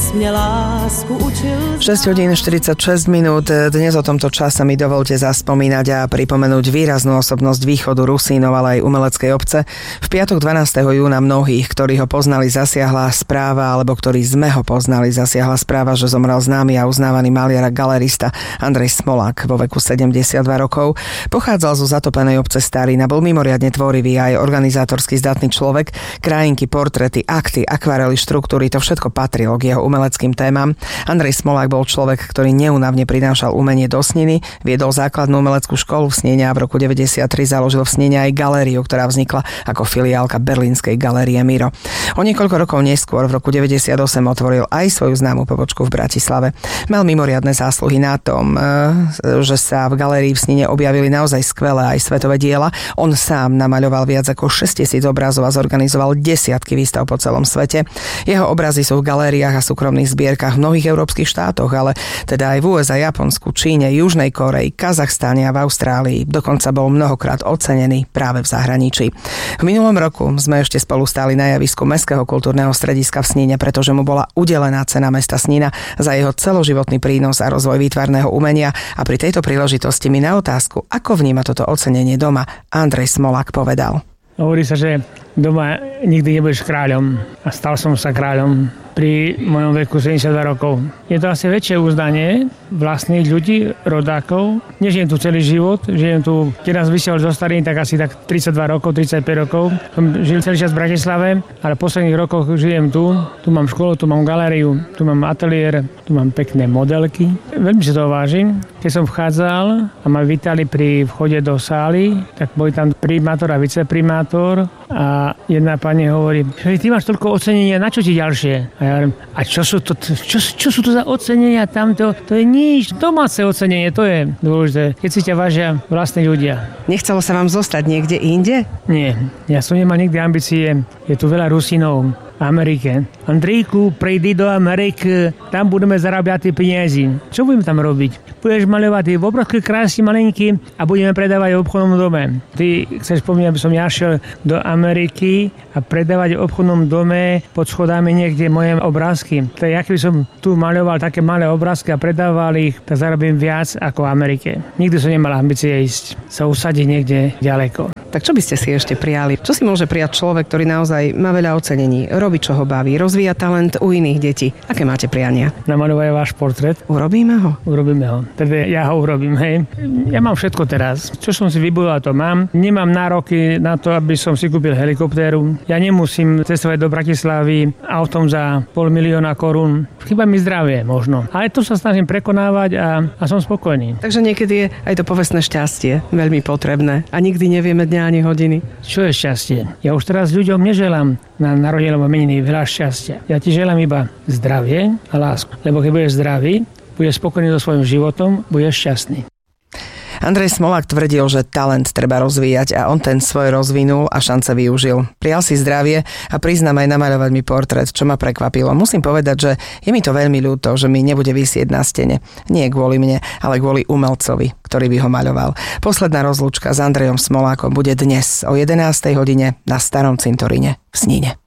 mě lásku učil. 6 hodín 46 minút. Dnes o tomto čase mi dovolte zaspomínať a pripomenúť výraznú osobnosť východu Rusínov, ale aj umeleckej obce. V piatok 12. júna mnohých, ktorí ho poznali, zasiahla správa, alebo ktorí sme ho poznali, zasiahla správa, že zomrel známy a uznávaný maliar a galerista Andrej Smolák vo veku 72 rokov. Pochádzal zo zatopenej obce Starína, bol mimoriadne tvorivý aj organizátorsky zdatný človek. Krajinky, portréty, akty, akvarely, štruktúry, to všetko patrilo k jeho umeleckým témam. Andrej Smolák bol človek, ktorý neúnavne prinášal umenie do Sniny, viedol základnú umeleckú školu v Snine a v roku 93 založil v Snine aj galériu, ktorá vznikla ako filiálka berlínskej galérie Miro. O niekoľko rokov neskôr, v roku 98, otvoril aj svoju známu pobočku v Bratislave. Mal mimoriadne zásluhy na tom, že sa v galérii v Snine objavili naozaj skvelé aj svetové diela. On sám namaľoval viac ako 6000 obrazov a zorganizoval desiatky výstav po celom svete. Jeho obrazy sú v galériách a súkromných zbierkach v mnohých európskych štátoch, ale teda aj v USA, Japonsku, Číne, Južnej Kórei, Kazachstane a v Austrálii. Dokonca bol mnohokrát ocenený práve v zahraničí. V minulom roku sme ešte spolu stáli na javisku Mestského kultúrneho strediska v Snine, pretože mu bola udelená cena mesta Snina za jeho celoživotný prínos a rozvoj výtvarného umenia a pri tejto príležitosti mi na otázku, ako vníma toto ocenenie doma, Andrej Smolák povedal. Hovorí sa, že doma nikdy nebudeš kráľom a stal som sa kráľom pri mojom veku 72 rokov. Je to asi väčšie uznanie vlastných ľudí, rodákov. Nežijem tu celý život, žijem tu, keď nás vysiel zo Starín, tak asi tak 32 rokov, 35 rokov. Som žil celý čas v Bratislave, ale v posledných rokoch žijem tu. Tu mám školu, tu mám galériu, tu mám ateliér, tu mám pekné modelky. Veľmi si to vážim. Keď som vchádzal a ma vítali pri vchode do sály, tak boli tam primátor a viceprimátor a jedna pani hovorí, že ty máš toľko ocenenia, na čo ti ďalšie? A ja hovorím, a čo sú to za ocenenia tamto? To je nič, domáce ocenenie, to je dôležité. Keď si ťa vážia vlastní ľudia. Nechcelo sa vám zostať niekde inde? Nie, ja som nemal nikdy ambície. Je tu veľa Rusínov v Amerike. Andrejku, prejdi do Ameriky, tam budeme zarábať tie peniazy. Čo budeme tam robiť? Budeš maľovať tie obrovské krásy malinky a budeme predávať v obchodnom dome. Ty chceš pomôcť, aby som ja šiel do Ameriky a predávať v obchodnom dome pod schodami niekde moje obrázky. To je, aký by som tu maľoval také malé obrázky a predával ich, tak zarobím viac ako v Amerike. Nikdy som nemal ambície ísť sa usadiť niekde ďaleko. Tak čo by ste si ešte prijali? Čo si môže prijať človek, ktorý naozaj má veľa ocenení, robí, čo ho baví, rozvíja talent u iných detí? Aké máte priania? Namaľovať váš portrét. Urobíme ho? Urobíme ho. Teda ja ho urobím, hej. Ja mám všetko teraz. Čo som si vybudoval, to mám. Nemám nároky na to, aby som si kúpil helikoptéru. Ja nemusím cestovať do Bratislavy autom za 500 000 korún. Chýba mi zdravie možno. Ale to sa snažím prekonávať a som spokojný. Takže niekedy je aj to povestné šťastie veľmi potrebné a nikdy nevieme dňa ani hodiny. Čo je šťastie? Ja už teraz ľuďom neželám na narodeniny meniny veľa šťastia. Ja ti želám iba zdravie a lásku. Lebo keď budeš zdravý, budeš spokojný so svojím životom, budeš šťastný. Andrej Smolák tvrdil, že talent treba rozvíjať a on ten svoj rozvinul a šance využil. Prijal si zdravie a priznám aj namaľovať mi portrét, čo ma prekvapilo. Musím povedať, že je mi to veľmi ľúto, že mi nebude visieť na stene. Nie kvôli mne, ale kvôli umelcovi, ktorý by ho maľoval. Posledná rozlúčka s Andrejom Smolákom bude dnes o 11. hodine na Starom cintoríne v Snine.